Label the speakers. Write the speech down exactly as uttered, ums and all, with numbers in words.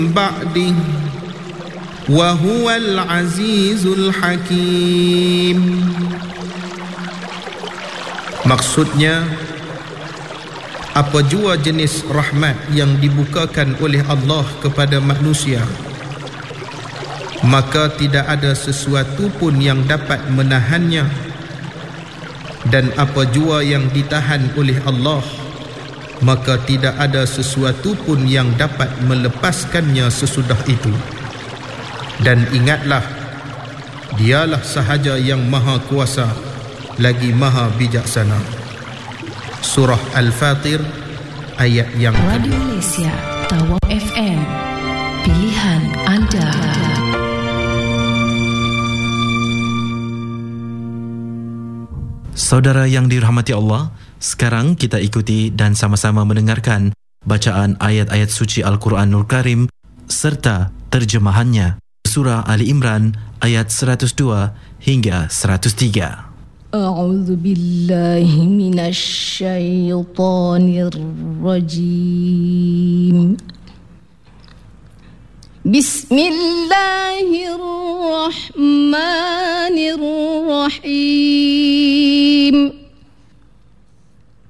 Speaker 1: ba'dih wa huwal azizul hakim. Maksudnya, apa jua jenis rahmat yang dibukakan oleh Allah kepada manusia, maka tidak ada sesuatu pun yang dapat menahannya, dan apa jua yang ditahan oleh Allah, maka tidak ada sesuatu pun yang dapat melepaskannya sesudah itu. Dan ingatlah, dialah sahaja yang maha kuasa lagi maha bijaksana. Surah Al-Fatir ayat yang
Speaker 2: Radio Malaysia Tawau F M, pilihan anda.
Speaker 3: Saudara yang dirahmati Allah, sekarang kita ikuti dan sama-sama mendengarkan bacaan ayat-ayat suci Al-Quranul Karim serta terjemahannya. Surah Ali Imran ayat seratus dua hingga seratus tiga.
Speaker 4: A'udzu billahi minasy syaithanir rajim. Bismillahirrahmanirrahim.